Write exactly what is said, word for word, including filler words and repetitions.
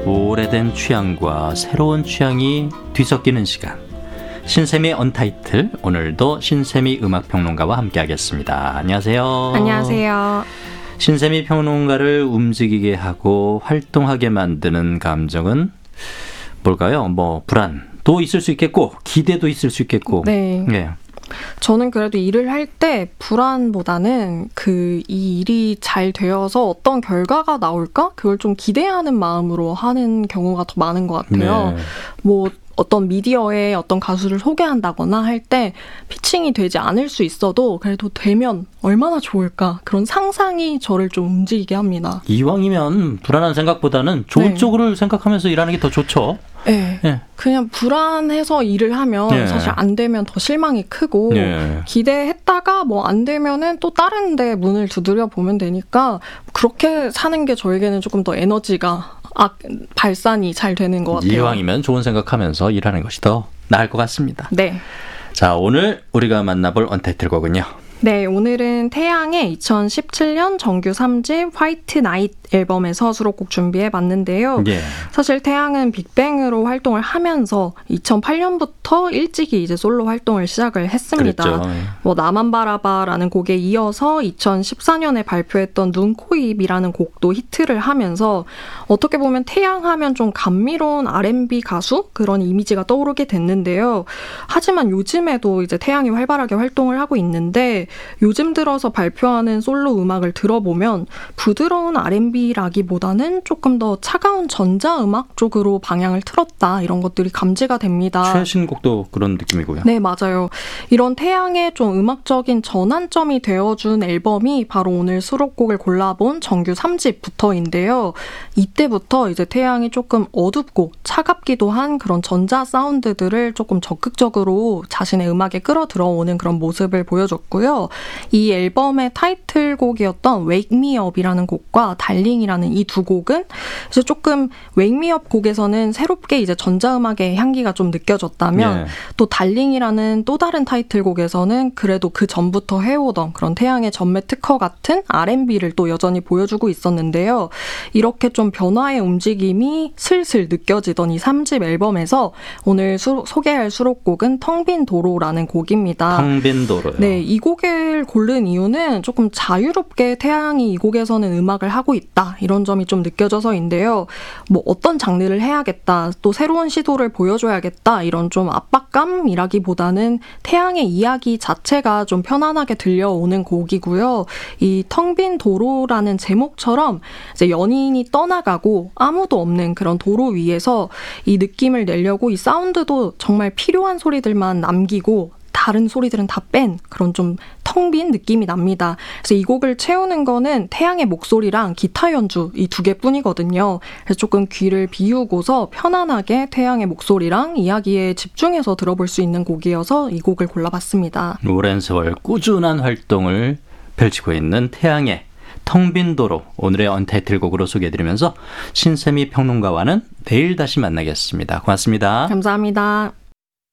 오래된 취향과 새로운 취향이 뒤섞이는 시간. 신샘이 언타이틀, 오늘도 신샘이 음악평론가와 함께하겠습니다. 안녕하세요. 안녕하세요. 신샘이 평론가를 움직이게 하고 활동하게 만드는 감정은 뭘까요? 뭐 불안도 있을 수 있겠고 기대도 있을 수 있겠고. 네. 네. 저는 그래도 일을 할 때 불안보다는 그 이 일이 잘 되어서 어떤 결과가 나올까? 그걸 좀 기대하는 마음으로 하는 경우가 더 많은 것 같아요. 네. 뭐 어떤 미디어에 어떤 가수를 소개한다거나 할 때 피칭이 되지 않을 수 있어도 그래도 되면 얼마나 좋을까? 그런 상상이 저를 좀 움직이게 합니다. 이왕이면 불안한 생각보다는 좋은 네. 쪽으로 생각하면서 일하는 게 더 좋죠. 네. 네. 그냥 불안해서 일을 하면 네. 사실 안 되면 더 실망이 크고 네. 기대했다가 뭐 안 되면은 또 다른 데 문을 두드려 보면 되니까 그렇게 사는 게 저에게는 조금 더 에너지가 아, 발산이 잘 되는 것 같아요. 이왕이면 좋은 생각하면서 일하는 것이 더 나을 것 같습니다. 네. 자, 오늘 우리가 만나볼 언타이틀 곡은요. 네, 오늘은 태양의 이천십칠 년 정규 삼 집 화이트 나잇 앨범에서 수록곡 준비해봤는데요. 예. 사실 태양은 빅뱅으로 활동을 하면서 이천팔 년부터 일찍이 이제 솔로 활동을 시작을 했습니다. 그랬죠. 뭐 나만 바라봐라는 곡에 이어서 이천십사 년에 발표했던 눈, 코, 입이라는 곡도 히트를 하면서 어떻게 보면 태양하면 좀 감미로운 알앤비 가수? 그런 이미지가 떠오르게 됐는데요. 하지만 요즘에도 이제 태양이 활발하게 활동을 하고 있는데 요즘 들어서 발표하는 솔로 음악을 들어보면 부드러운 알앤비라기보다는 조금 더 차가운 전자음악 쪽으로 방향을 틀었다 이런 것들이 감지가 됩니다. 최신 곡도 그런 느낌이고요. 네, 맞아요. 이런 태양의 좀 음악적인 전환점이 되어준 앨범이 바로 오늘 수록곡을 골라본 정규 삼 집부터인데요. 이때부터 이제 태양이 조금 어둡고 차갑기도 한 그런 전자 사운드들을 조금 적극적으로 자신의 음악에 끌어들어오는 그런 모습을 보여줬고요. 이 앨범의 타이틀곡이었던 Wake Me Up이라는 곡과 달링이라는 이 두 곡은 이제 조금 Wake Me Up 곡에서는 새롭게 이제 전자음악의 향기가 좀 느껴졌다면 네. 또 달링이라는 또 다른 타이틀곡에서는 그래도 그 전부터 해오던 그런 태양의 전매 특허 같은 알앤비를 또 여전히 보여주고 있었는데요. 이렇게 좀 변화의 움직임이 슬슬 느껴지던 이 삼 집 앨범에서 오늘 수, 소개할 수록곡은 텅 빈 도로라는 곡입니다. 텅 빈 도로요. 네, 이 곡을 고른 이유는 조금 자유롭게 태양이 이 곡에서는 음악을 하고 있다 이런 점이 좀 느껴져서인데요. 뭐 어떤 장르를 해야겠다, 또 새로운 시도를 보여줘야겠다 이런 좀 압박감이라기보다는 태양의 이야기 자체가 좀 편안하게 들려오는 곡이고요. 이 텅 빈 도로라는 제목처럼 이제 연인이 떠나가고 아무도 없는 그런 도로 위에서 이 느낌을 내려고 이 사운드도 정말 필요한 소리들만 남기고 다른 소리들은 다 뺀 그런 좀 텅 빈 느낌이 납니다. 그래서 이 곡을 채우는 거는 태양의 목소리랑 기타 연주 이 두 개뿐이거든요. 그래서 조금 귀를 비우고서 편안하게 태양의 목소리랑 이야기에 집중해서 들어볼 수 있는 곡이어서 이 곡을 골라봤습니다. 오랜 세월 꾸준한 활동을 펼치고 있는 태양의 텅 빈 도로, 오늘의 언타이틀 곡으로 소개해드리면서 신샘이 평론가와는 내일 다시 만나겠습니다. 고맙습니다. 감사합니다.